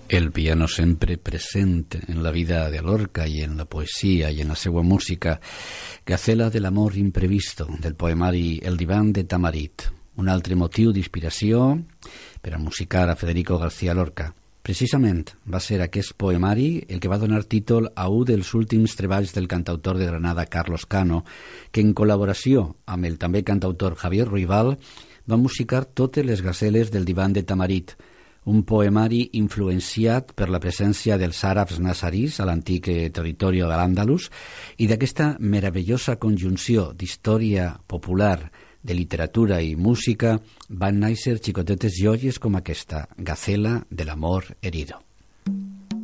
El piano sempre present en la vida de Lorca i en la poesia i en la seva música. Gacela de l'amor imprevisto, del poemari El divan de Tamarit, un altre motiu d'inspiració per a musicar a Federico García Lorca. Precisament va ser aquest poemari el que va donar títol a un dels últims treballs del cantautor de Granada Carlos Cano, que en col·laboració amb el també cantautor Javier Ruibal va musicar totes les gaceles del divan de Tamarit, un poemari influenciat per la presència dels àrabs nazarís a l'antic territori de l'Àndalus i d'aquesta meravellosa conjunció d'història popular, de literatura i música van néixer xicotetes joies com aquesta, Gacela de l'amor herido.